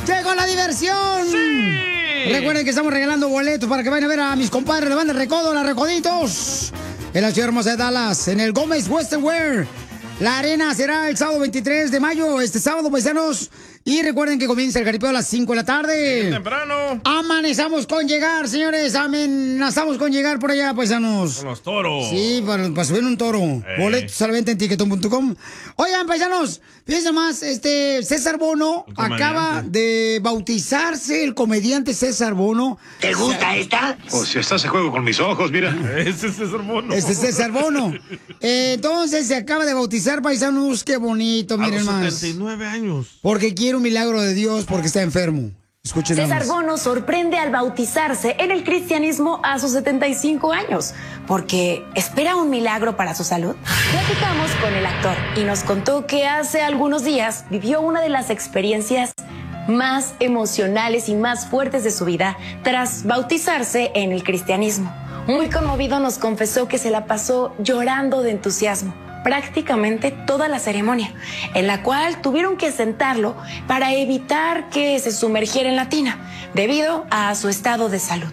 ¡Llegó la diversión! ¡Sí! Recuerden que estamos regalando boletos para que vayan a ver a mis compadres de Banda Recodo, las Recoditos, en la ciudad hermosa de Dallas, en el Gómez Western Wear. La arena será el sábado 23 de mayo, este sábado, paisanos. Y recuerden que comienza el jaripeo a las 5 de la tarde. Bien temprano. Amanezamos con llegar, señores. Amenazamos con llegar por allá, paisanos. Con los toros. Sí, para subir un toro. Boletos a la venta en tiquetón.com. Oigan, paisanos, fíjense más, César Bono acaba de bautizarse, el comediante César Bono. ¿Te gusta esta? Pues si estás en juego con mis ojos, mira. Ese es César Bono. Este es César Bono. Entonces se acaba de bautizar, paisanos. Qué bonito, miren a los más. 79 años. Porque quiere un milagro de Dios, porque está enfermo. Escuchen. César Bono sorprende al bautizarse en el cristianismo a sus 75 años, porque espera un milagro para su salud. Platicamos con el actor y nos contó que hace algunos días vivió una de las experiencias más emocionales y más fuertes de su vida tras bautizarse en el cristianismo. Muy conmovido nos confesó que se la pasó llorando de entusiasmo prácticamente toda la ceremonia, en la cual tuvieron que sentarlo para evitar que se sumergiera en la tina, debido a su estado de salud.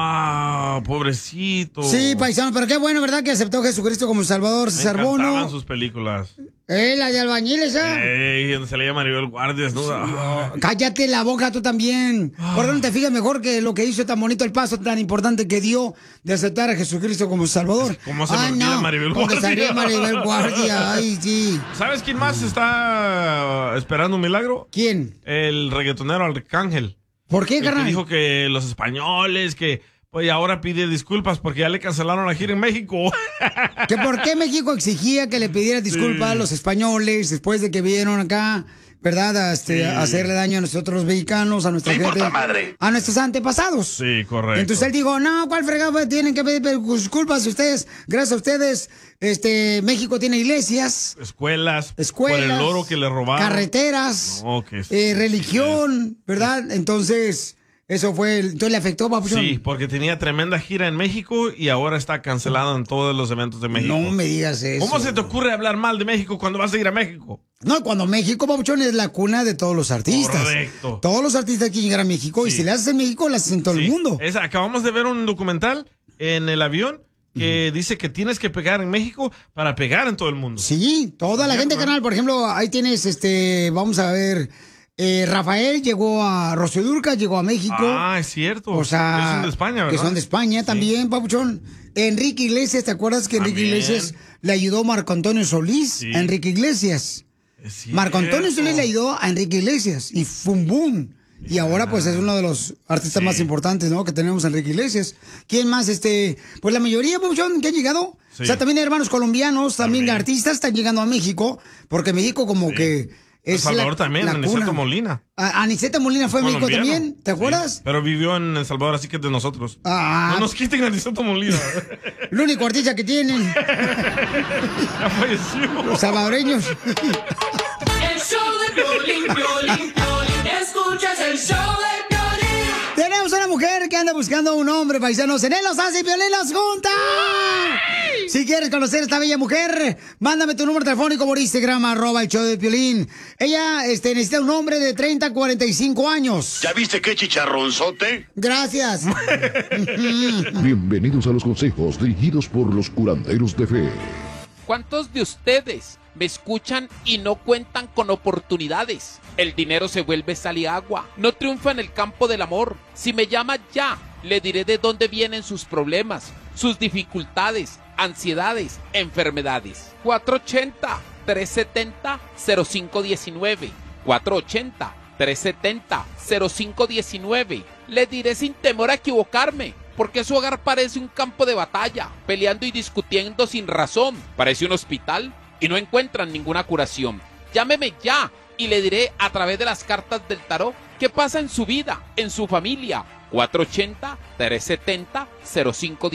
¡Wow! Pobrecito. Sí, paisano, pero qué bueno, ¿verdad? Que aceptó a Jesucristo como Salvador, César Bono. Me encantaban sus películas. La de albañiles, donde se le llama Maribel Guardia desnuda. Cállate la boca tú también. ¿Por qué no te fijas mejor que lo que hizo tan bonito, el paso tan importante que dio de aceptar a Jesucristo como Salvador? ¿Cómo se me olvida Maribel Guardia? Porque salía Maribel Guardia, ay, sí. ¿Sabes quién más está esperando un milagro? ¿Quién? El reggaetonero Arcángel. ¿Por qué, carnal? Dijo que los españoles, que pues ahora pide disculpas porque ya le cancelaron la gira en México. ¿Que por qué México exigía que le pidiera disculpas a los españoles después de que vieron acá, ¿verdad? A hacerle daño a nosotros mexicanos, a nuestra gente, a nuestros antepasados. Sí, correcto. Entonces él dijo, no, ¿cuál fregado? Tienen que pedir disculpas ustedes. Gracias a ustedes, México tiene iglesias. Escuelas. Por el oro que le robaron. Carreteras. No, religión, ¿verdad? Entonces... Eso fue, entonces le afectó, papuchón. Sí, porque tenía tremenda gira en México y ahora está cancelado en todos los eventos de México. No me digas eso. ¿Cómo se te ocurre hablar mal de México cuando vas a ir a México? No, cuando México, papuchón, es la cuna de todos los artistas. Correcto. Todos los artistas quieren llegar a México y si le haces en México, le haces en todo el mundo. Acabamos de ver un documental en el avión que dice que tienes que pegar en México para pegar en todo el mundo. Sí, toda la gente, carnal. Por ejemplo, ahí tienes, vamos a ver... Rafael llegó a Rocío Dúrcal, llegó a México. Ah, es cierto. O sea, que son de España, ¿verdad? Que son de España también, papuchón. Enrique Iglesias, ¿te acuerdas que Enrique Iglesias le ayudó a Marco Antonio Solís a Enrique Iglesias? Marco Antonio Solís le ayudó a Enrique Iglesias y fue un boom. Y ahora pues es uno de los artistas más importantes, ¿no? Que tenemos Enrique Iglesias. ¿Quién más? Pues la mayoría, papuchón, que ha llegado. Sí. O sea, también hermanos colombianos, también artistas están llegando a México, porque México como que... El Salvador también, Aniceto Molina. Aniceto Molina fue a México también, ¿te acuerdas? Sí, pero vivió en El Salvador, así que es de nosotros. No nos quiten a Aniceto Molina. El único artista que tienen. Ya falleció. Los salvadoreños. El show de Piolín, Piolín, Piolín. Escuchas el show de Piolín. Tenemos una mujer que anda buscando a un hombre, paisanos. En él los hace y Piolín los junta. Si quieres conocer a esta bella mujer, mándame tu número telefónico por Instagram, @el show de Piolín. Ella necesita un hombre de 30 a 45 años. ¿Ya viste qué chicharronzote? Gracias. Bienvenidos a los consejos dirigidos por los curanderos de fe. ¿Cuántos de ustedes me escuchan y no cuentan con oportunidades? El dinero se vuelve sal y agua. No triunfa en el campo del amor. Si me llama ya, le diré de dónde vienen sus problemas, sus dificultades, ansiedades, enfermedades. 480-370-0519. 480-370-0519. Le diré sin temor a equivocarme, porque su hogar parece un campo de batalla, peleando y discutiendo sin razón. Parece un hospital y no encuentran ninguna curación. Llámeme ya y le diré a través de las cartas del tarot qué pasa en su vida, en su familia. 480-370-0519.